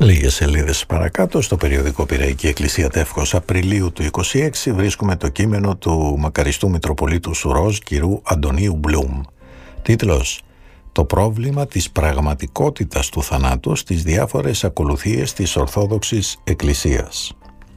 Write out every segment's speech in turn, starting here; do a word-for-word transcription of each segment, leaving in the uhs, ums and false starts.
Λίγες σελίδες παρακάτω, στο περιοδικό Πειραϊκή Εκκλησία Τεύχος Απριλίου του είκοσι έξι, βρίσκουμε το κείμενο του μακαριστού Μητροπολίτου Σουρός κ. Αντωνίου Μπλουμ. Τίτλος: «Το πρόβλημα της πραγματικότητας του θανάτου στις διάφορες ακολουθίες της Ορθόδοξης Εκκλησίας».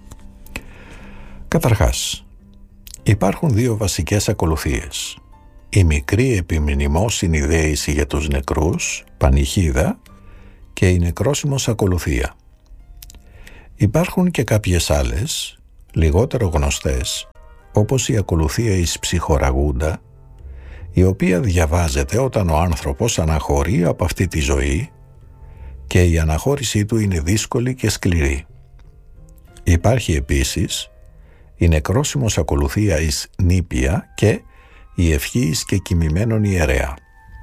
Καταρχάς, υπάρχουν δύο βασικές ακολουθίες. Η μικρή επιμνημόσυνη δέηση για τους νεκρούς, πανηχίδα, και η νεκρόσιμος ακολουθία. Υπάρχουν και κάποιες άλλες, λιγότερο γνωστές, όπως η ακολουθία εις ψυχοραγούντα, η οποία διαβάζεται όταν ο άνθρωπος αναχωρεί από αυτή τη ζωή και η αναχώρησή του είναι δύσκολη και σκληρή. Υπάρχει επίσης η νεκρόσιμος ακολουθία εις νήπια και η ευχή εις και κοιμημένον ιερέα.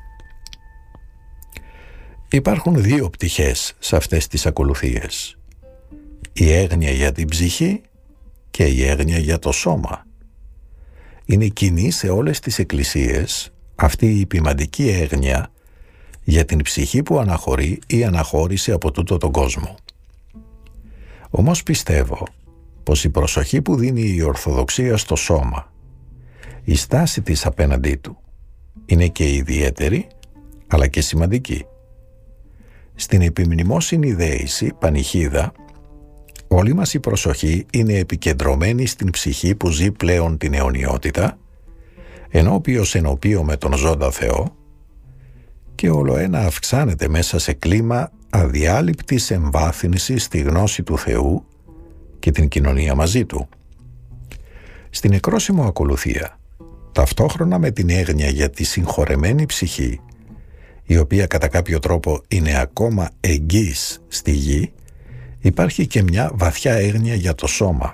Υπάρχουν δύο πτυχές σε αυτές τις ακολουθίες. Η έγνοια για την ψυχή και η έγνοια για το σώμα. Είναι κοινή σε όλες τις εκκλησίες αυτή η ποιμαντική έγνοια για την ψυχή που αναχωρεί ή αναχώρησε από τούτο τον κόσμο. Όμως πιστεύω πως η προσοχή που δίνει η Ορθοδοξία στο σώμα, η στάση της απέναντί του, είναι και ιδιαίτερη αλλά και σημαντική. Στην επιμνημόσυνη δέηση, πανηχίδα, όλη μας η προσοχή είναι επικεντρωμένη στην ψυχή που ζει πλέον την αιωνιότητα, ενώπιος ενωπίο με τον ζώντα Θεό, και ολοένα αυξάνεται μέσα σε κλίμα αδιάλειπτης εμβάθυνσης στη γνώση του Θεού και την κοινωνία μαζί του. Στην νεκρόσιμο ακολουθία, ταυτόχρονα με την έγνοια για τη συγχωρεμένη ψυχή, η οποία κατά κάποιο τρόπο είναι ακόμα εγγύς στη γη, υπάρχει και μια βαθιά έγνοια για το σώμα.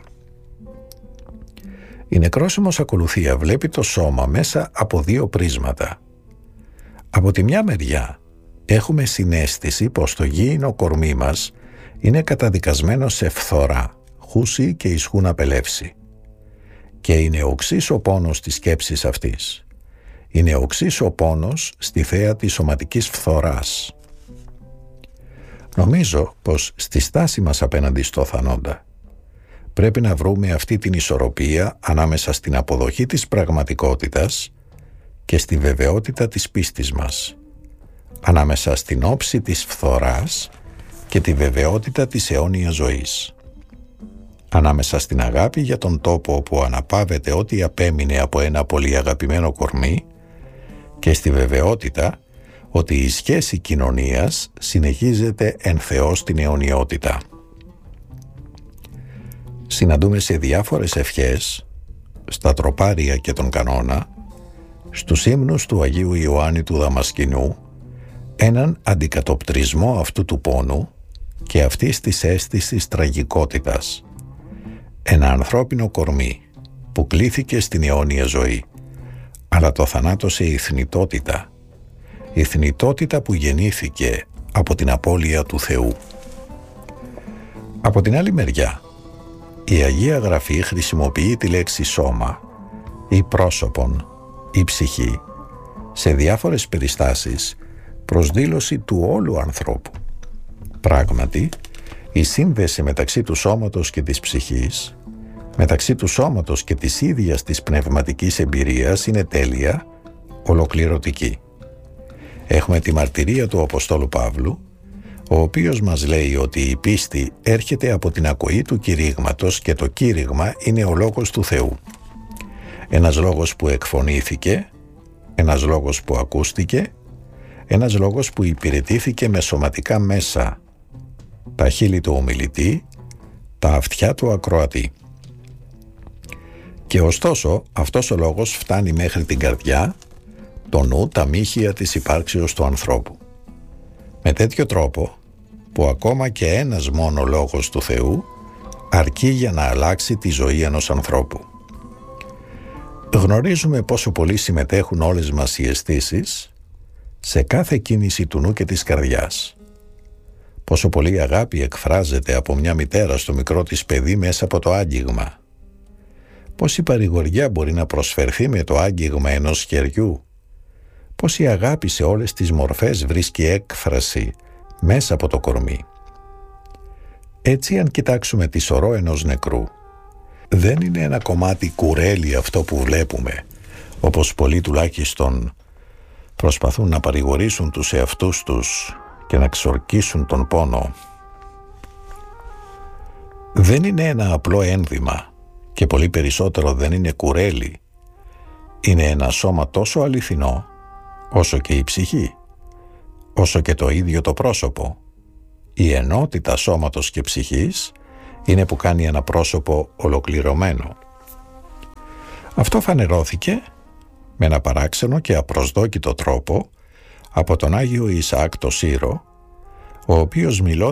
Η νεκρόσιμος ακολουθία βλέπει το σώμα μέσα από δύο πρίσματα. Από τη μια μεριά έχουμε συναίσθηση πως το γήινο κορμί μας είναι καταδικασμένο σε φθορά, χούση και ισχούν απελεύση. Και είναι οξύς ο πόνος της σκέψης αυτής. Είναι οξύς ο πόνος στη θέα της σωματικής φθοράς. Νομίζω πως στη στάση μας απέναντι στο θανόντα πρέπει να βρούμε αυτή την ισορροπία ανάμεσα στην αποδοχή της πραγματικότητας και στη βεβαιότητα της πίστης μας, ανάμεσα στην όψη της φθοράς και τη βεβαιότητα της αιώνιας ζωής, ανάμεσα στην αγάπη για τον τόπο όπου αναπαύεται ό,τι απέμεινε από ένα πολύ αγαπημένο κορμί και στη βεβαιότητα ότι η σχέση κοινωνίας συνεχίζεται εν Θεώ στην αιωνιότητα. Συναντούμε σε διάφορες ευχές, στα τροπάρια και τον κανόνα, στους ύμνους του Αγίου Ιωάννη του Δαμασκηνού, έναν αντικατοπτρισμό αυτού του πόνου και αυτής της αίσθησης τραγικότητας. Ένα ανθρώπινο κορμί που κλήθηκε στην αιώνια ζωή, αλλά το θανάτωσε η θνητότητα, η θνητότητα που γεννήθηκε από την απώλεια του Θεού. Από την άλλη μεριά, η Αγία Γραφή χρησιμοποιεί τη λέξη σώμα ή πρόσωπον ή ψυχή σε διάφορες περιστάσεις προς δήλωση του όλου ανθρώπου. Πράγματι, η σύνδεση μεταξύ του σώματος και της ψυχής, μεταξύ του σώματος και της ίδιας της πνευματικής εμπειρίας είναι τέλεια, ολοκληρωτική. Έχουμε τη μαρτυρία του Αποστόλου Παύλου, ο οποίος μας λέει ότι η πίστη έρχεται από την ακοή του κηρύγματος και το κήρυγμα είναι ο λόγος του Θεού. Ένας λόγος που εκφωνήθηκε, ένας λόγος που ακούστηκε, ένας λόγος που υπηρετήθηκε με σωματικά μέσα, τα χείλη του ομιλητή, τα αυτιά του ακροατή. Και ωστόσο αυτός ο λόγος φτάνει μέχρι την καρδιά, το νου, τα μύχια της υπάρξεως του ανθρώπου. Με τέτοιο τρόπο που ακόμα και ένας μόνο λόγος του Θεού αρκεί για να αλλάξει τη ζωή ενός ανθρώπου. Γνωρίζουμε πόσο πολύ συμμετέχουν όλες μας οι αισθήσεις σε κάθε κίνηση του νου και της καρδιάς. Πόσο πολύ αγάπη εκφράζεται από μια μητέρα στο μικρό της παιδί μέσα από το άγγιγμα. Πόση παρηγοριά μπορεί να προσφερθεί με το άγγιγμα ενός χεριού. Πόση αγάπη σε όλες τις μορφές βρίσκει έκφραση μέσα από το κορμί. Έτσι, αν κοιτάξουμε τη σωρό ενός νεκρού, δεν είναι ένα κομμάτι κουρέλι αυτό που βλέπουμε, όπως πολλοί τουλάχιστον προσπαθούν να παρηγορήσουν τους εαυτούς τους και να ξορκίσουν τον πόνο. Δεν είναι ένα απλό ένδυμα και πολύ περισσότερο δεν είναι κουρέλι. Είναι ένα σώμα τόσο αληθινό όσο και η ψυχή, όσο και το ίδιο το πρόσωπο. Η ενότητα σώματος και ψυχής είναι που κάνει ένα πρόσωπο ολοκληρωμένο. Αυτό φανερώθηκε με ένα παράξενο και απροσδόκητο τρόπο από τον Άγιο Ισαάκ το Σύρο, ο οποίος μιλώντας